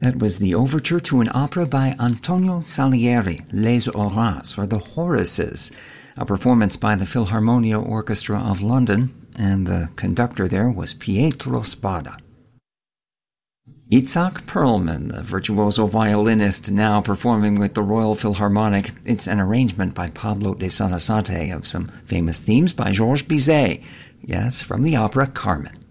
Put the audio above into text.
That was the overture to an opera by Antonio Salieri, Les Horaces, or the Horaces, a performance by the Philharmonia Orchestra of London, and the conductor there was Pietro Spada. Itzhak Perlman, the virtuoso violinist, now performing with the Royal Philharmonic. It's an arrangement by Pablo de Sarasate of some famous themes by Georges Bizet. Yes, from the opera Carmen.